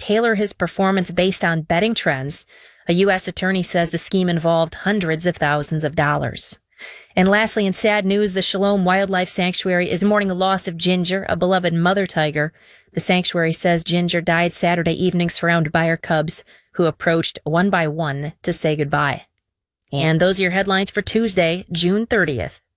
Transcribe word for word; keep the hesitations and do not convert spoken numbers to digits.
tailor his performance based on betting trends. A U S attorney says the scheme involved hundreds of thousands of dollars. And lastly, in sad news, the Shalom Wildlife Sanctuary is mourning the loss of Ginger, a beloved mother tiger. The sanctuary says Ginger died Saturday evening surrounded by her cubs, who approached one by one to say goodbye. And those are your headlines for Tuesday, June thirtieth.